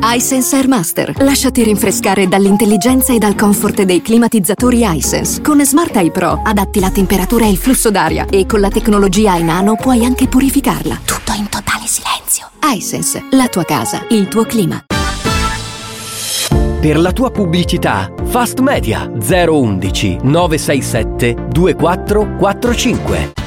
iSense Airmaster. Lasciati rinfrescare dall'intelligenza e dal comfort dei climatizzatori iSense. Con Smart Eye Pro adatti la temperatura e il flusso d'aria e con la tecnologia iNano puoi anche purificarla. Tutto in totale silenzio. iSense, la tua casa, il tuo clima. Per la tua pubblicità, Fast Media 011 967 2445.